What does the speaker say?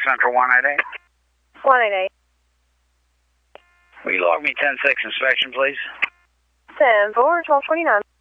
Central 188. 188. Will you log me 10-6 inspection, please? 10-4, 1229.